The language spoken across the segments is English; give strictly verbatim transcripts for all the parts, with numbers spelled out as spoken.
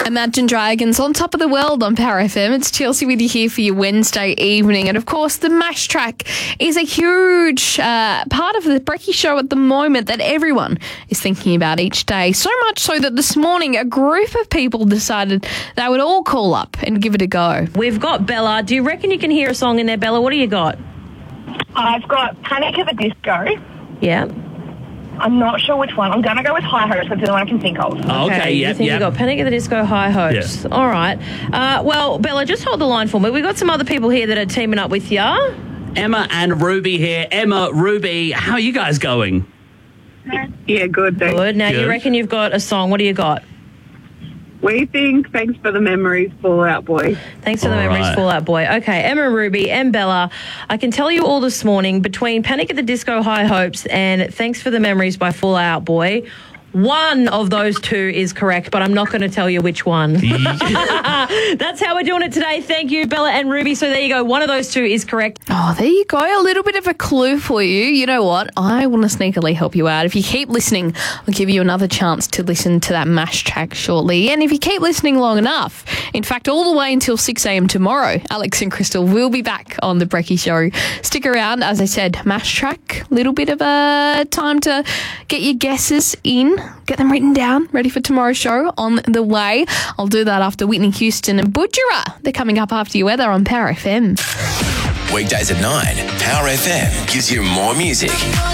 Imagine Dragons on top of the world on Power F M. It's Chelsea with you here for your Wednesday evening. And of course, the Mash Track is a huge uh, part of the Brekkie Show at the moment that everyone is thinking about each day. So much so that this morning, a group of people decided they would all call up and give it a go. We've got Bella. Do you reckon you can hear a song in there, Bella? What do you got? I've got Panic at the Disco. Yeah. I'm not sure which one. I'm going to go with High Hopes. That's the one I can think of. Oh, okay, you yep, think yep. you got Panic at the Disco, High Hopes. Yeah. All right. Uh, well, Bella, just hold the line for me. We've got some other people here that are teaming up with you. Emma and Ruby here. Emma, Ruby, how are you guys going? Yeah, good. Thanks. Good. Now, Good. you reckon you've got a song. What do you got? We think Thanks for the Memories, Fall Out Boy. Thanks for the All memories, right. Fall Out Boy. Okay, Emma, Ruby, and Bella, I can tell you all this morning, between Panic at the Disco, High Hopes, and Thanks for the Memories by Fall Out Boy, one of those two is correct, but I'm not going to tell you which one. That's how we're doing it today. Thank you, Bella and Ruby. So there you go. One of those two is correct. Oh, there you go. A little bit of a clue for you. You know what? I want to sneakily help you out. If you keep listening, I'll give you another chance to listen to that Mash Track shortly. And if you keep listening long enough, in fact, all the way until six a.m. tomorrow, Alex and Crystal will be back on The Brekkie Show. Stick around. As I said, Mash Track, little bit of a time to get your guesses in, get them written down, ready for tomorrow's show on the way. I'll do that after Whitney Houston and Budgerah. They're coming up after your weather on Power F M. Weekdays at nine, Power F M gives you more music.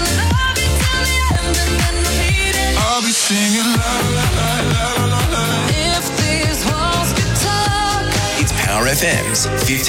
I'll be singing la la la la la la. If these walls could talk. It's Power F M's fifty